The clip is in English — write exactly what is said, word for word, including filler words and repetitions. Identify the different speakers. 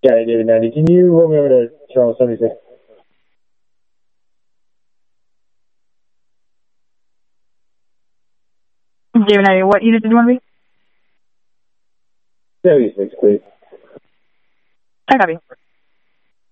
Speaker 1: Yeah, David ninety. Can you roll me over to Charles seventy-six?
Speaker 2: David ninety, what unit did you want to be?
Speaker 1: seventy-six, please.
Speaker 2: I copy.